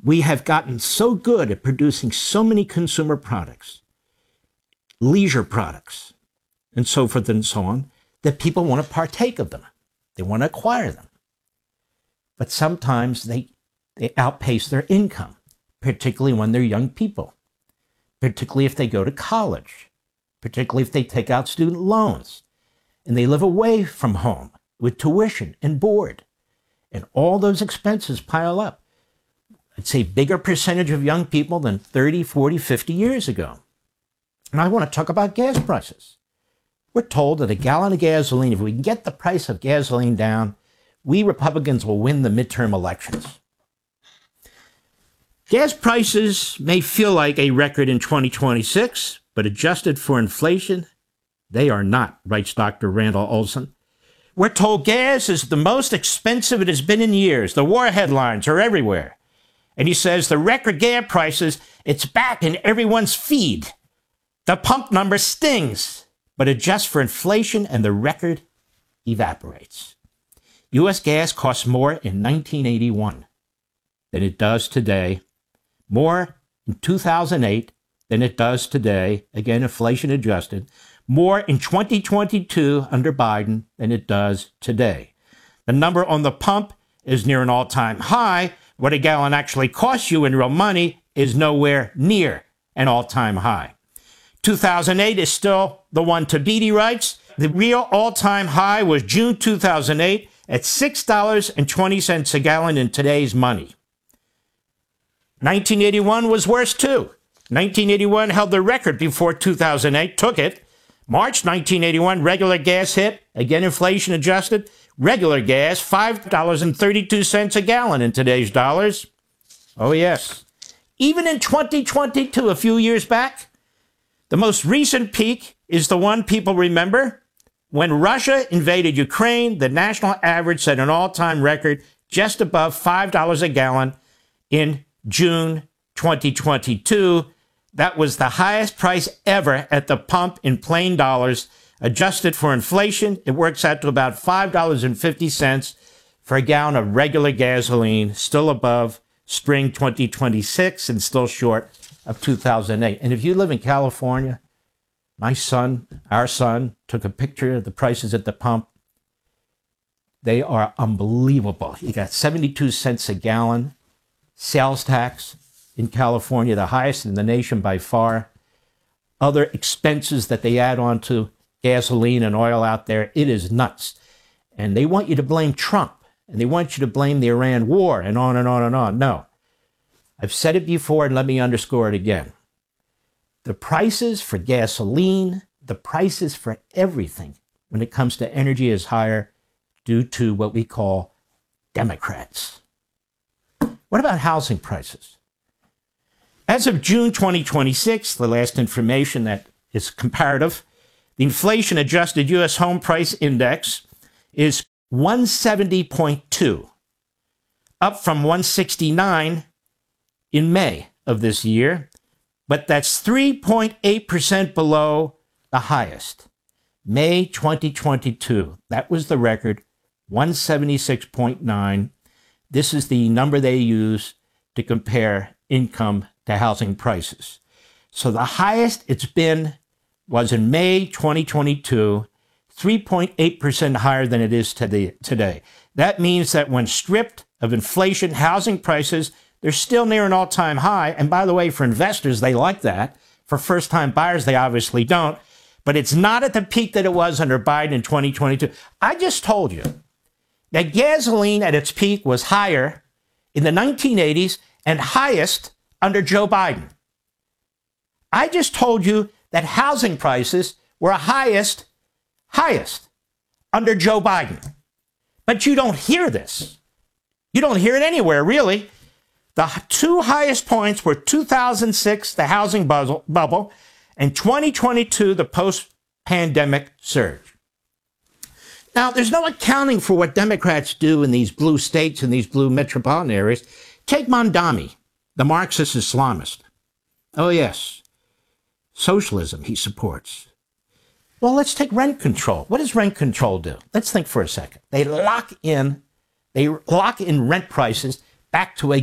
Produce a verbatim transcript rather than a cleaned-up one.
we have gotten so good at producing so many consumer products, leisure products, and so forth and so on, that people want to partake of them. They want to acquire them. But sometimes they, they outpace their income, particularly when they're young people, particularly if they go to college, particularly if they take out student loans, and they live away from home with tuition and board, and all those expenses pile up. I'd say bigger percentage of young people than thirty, forty, fifty years ago. And I want to talk about gas prices. We're told that a gallon of gasoline, if we can get the price of gasoline down, we Republicans will win the midterm elections. Gas prices may feel like a record in twenty twenty-six, but adjusted for inflation, they are not, writes Doctor Randall Olson. We're told gas is the most expensive it has been in years. The war headlines are everywhere. And he says the record gas prices, it's back in everyone's feed. The pump number stings, but adjust for inflation and the record evaporates. U S gas cost more in nineteen eighty-one than it does today, more in two thousand eight than it does today, again, inflation adjusted, more in twenty twenty-two under Biden than it does today. The number on the pump is near an all-time high. What a gallon actually costs you in real money is nowhere near an all-time high. two thousand eight is still the one to beat, he writes. The real all-time high was June two thousand eight at six dollars and twenty cents a gallon in today's money. nineteen eighty-one was worse too. nineteen eighty-one held the record before two thousand eight, took it. March nineteen eighty-one, regular gas hit, again inflation adjusted. Regular gas, five dollars and thirty-two cents a gallon in today's dollars. Oh yes. Even in twenty twenty-two, a few years back, the most recent peak is the one people remember. When Russia invaded Ukraine, the national average set an all-time record just above five dollars a gallon in June twenty twenty-two. That was the highest price ever at the pump in plain dollars. Adjusted for inflation, it works out to about five dollars and fifty cents for a gallon of regular gasoline, still above spring twenty twenty-six and still short of two thousand eight. And if you live in California, my son, our son, took a picture of the prices at the pump. They are unbelievable. You got seventy-two cents a gallon, sales tax in California, the highest in the nation by far. Other expenses that they add on to gasoline and oil out there, it is nuts. And they want you to blame Trump, and they want you to blame the Iran war, and on and on and on. No. I've said it before, and let me underscore it again. The prices for gasoline, the prices for everything when it comes to energy is higher due to what we call Democrats. What about housing prices? As of June twenty twenty-six, the last information that is comparative, the inflation-adjusted U S home price index is one seventy point two, up from one sixty-nine in May of this year, but that's three point eight percent below the highest. May twenty twenty-two, that was the record, one seventy-six point nine. This is the number they use to compare income to housing prices. So the highest it's been was in May twenty twenty-two, three point eight percent higher than it is today. That means that when stripped of inflation, housing prices, they're still near an all-time high. And by the way, for investors, they like that. For first-time buyers, they obviously don't. But it's not at the peak that it was under Biden in twenty twenty-two. I just told you that gasoline at its peak was higher in the nineteen eighties and highest under Joe Biden. I just told you that housing prices were highest, highest under Joe Biden. But you don't hear this. You don't hear it anywhere, really. The two highest points were two thousand six, the housing bubble, and twenty twenty-two, the post-pandemic surge. Now, there's no accounting for what Democrats do in these blue states and these blue metropolitan areas. Take Mondami, the Marxist Islamist. Oh, yes. Socialism he supports. Well, let's take rent control. What does rent control do? Let's think for a second. They lock in, they lock in rent prices back to a